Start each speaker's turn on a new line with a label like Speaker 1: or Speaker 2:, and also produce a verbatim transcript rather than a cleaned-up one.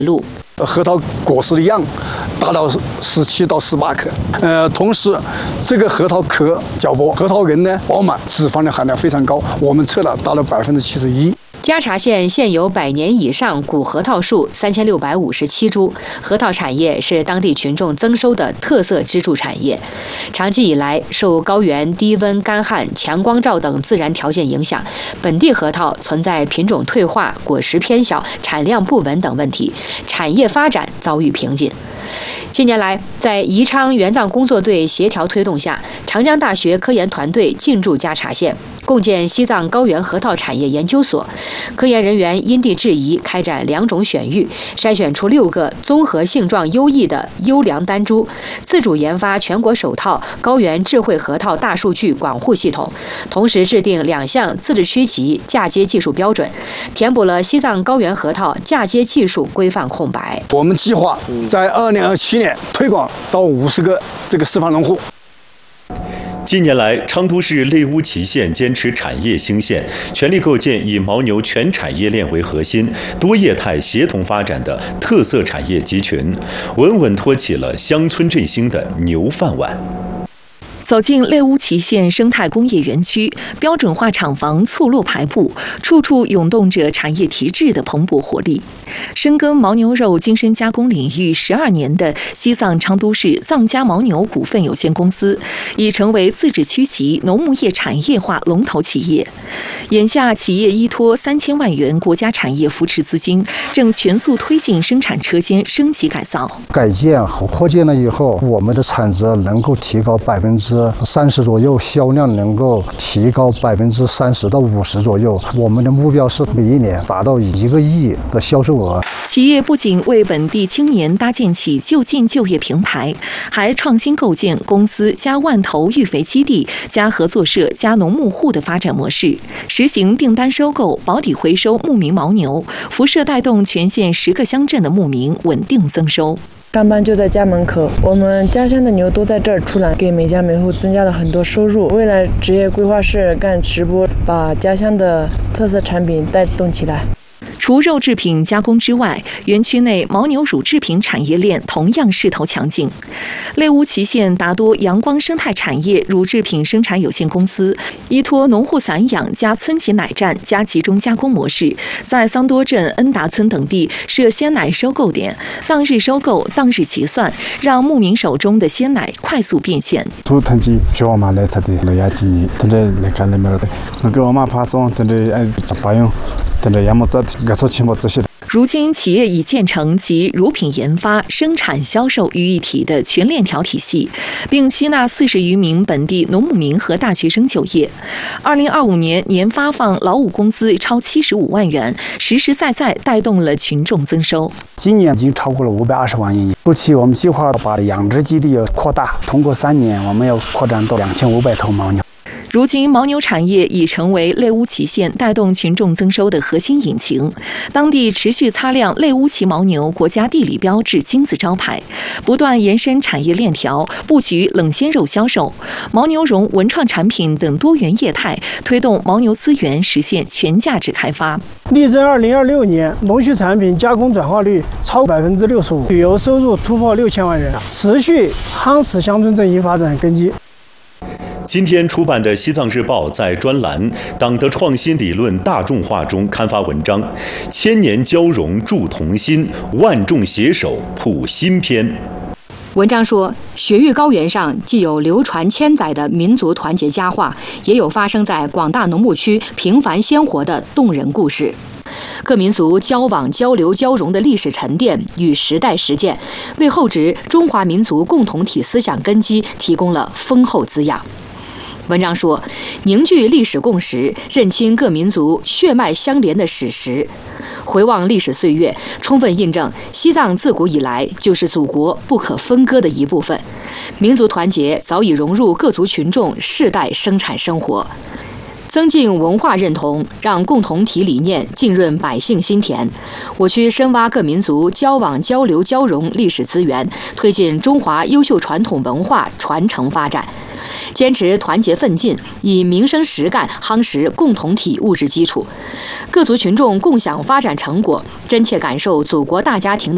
Speaker 1: 路。
Speaker 2: 核桃果实的样达到十七到十八克，呃，同时这个核桃壳较薄，核桃仁呢饱满，脂肪的含量非常高，我们测了达到百分之七十一。
Speaker 1: 嘉茶县现有百年以上古核桃树三千六百五十七株，核桃产业是当地群众增收的特色支柱产业。长期以来，受高原低温、干旱、强光照等自然条件影响，本地核桃存在品种退化、果实偏小、产量不稳等问题，产业发展遭遇瓶颈。近年来，在宜昌援藏工作队协调推动下，长江大学科研团队进驻嘉茶县，共建西藏高原核桃产业研究所。科研人员因地制宜，开展两种选育，筛选出六个综合性状优异的优良单株，自主研发全国首套高原智慧核桃大数据管护系统，同时制定两项自治区级嫁接技术标准，填补了西藏高原核桃嫁接技术规范空白。
Speaker 2: 我们计划在二零二七年推广到五十个这个示范农户。
Speaker 3: 近年来，昌都市类乌齐县坚持产业兴县，全力构建以牦牛全产业链为核心、多业态协同发展的特色产业集群，稳稳托起了乡村振兴的牛饭碗。
Speaker 4: 走进类乌齐县生态工业园区，标准化厂房错落排布，处处涌动着产业提质的蓬勃活力。深耕牦牛肉精深加工领域十二年的西藏昌都市藏家牦牛股份有限公司，已成为自治区级农牧业产业化龙头企业。眼下，企业依托三千万元国家产业扶持资金，正全速推进生产车间升级改造。
Speaker 5: 改建和扩建了以后，我们的产值能够提高百分之三十左右，销量能够提高百分之三十到五十左右。我们的目标是每一年达到一个亿的销售额。
Speaker 4: 企业不仅为本地青年搭建起就近就业平台，还创新构建公司加万头育肥基地、加合作社、加农牧户的发展模式，实行订单收购、保底回收牧民牦牛，辐射带动全县十个乡镇的牧民稳定增收。
Speaker 6: 上班就在家门口，我们家乡的牛都在这儿出栏，给每家每户增加了很多收入。未来职业规划是干直播，把家乡的特色产品带动起来。
Speaker 4: 除肉制品加工之外，园区内牦牛乳制品产业链同样势头强劲。类乌齐县达多阳光生态产业乳制品生产有限公司依托农户散养加村企奶站加集中加工模式，在桑多镇、恩达村等地设鲜奶收购点，当日收购、当日结算，让牧民手中的鲜奶快速变现。
Speaker 5: 土腾鸡学我妈来吃的，来压几年，等着来看那边的，那给我妈爬种，等着哎把用，等着要么这个做情况这些。
Speaker 4: 如今，企业已建成集乳品研发、生产、销售于一体的全链条体系，并吸纳四十余名本地农牧民和大学生就业。二零二五年年发放劳务工资超七十五万元，实实在在带动了群众增收。
Speaker 7: 今年已经超过了五百二十万元。后期我们计划把养殖基地要扩大，通过三年，我们要扩展到两千五百头牦牛。
Speaker 4: 如今，牦牛产业已成为类乌齐县带动群众增收的核心引擎。当地持续擦亮类乌齐牦牛国家地理标志金字招牌，不断延伸产业链条，布局冷鲜肉销售、牦牛绒文创产品等多元业态，推动牦牛资源实现全价值开发。
Speaker 8: 力争二零二六年农畜产品加工转化率超百分之六十五，旅游收入突破六千万元，持续夯实乡村振兴发展根基。
Speaker 3: 今天出版的《西藏日报》在专栏《党的创新理论大众化》中刊发文章《千年交融铸同心，万众携手谱新篇》。
Speaker 1: 文章说，雪域高原上既有流传千载的民族团结佳话，也有发生在广大农牧区平凡鲜活的动人故事。各民族交往、交流、交融的历史沉淀与时代实践，为后植中华民族共同体思想根基提供了丰厚滋养。文章说，凝聚历史共识，认清各民族血脉相连的史实，回望历史岁月，充分印证西藏自古以来就是祖国不可分割的一部分，民族团结早已融入各族群众世代生产生活，增进文化认同，让共同体理念浸润百姓心田。我区深挖各民族交往、交流、交融历史资源，推进中华优秀传统文化传承发展。坚持团结奋进，以民生实干夯实共同体物质基础，各族群众共享发展成果，真切感受祖国大家庭的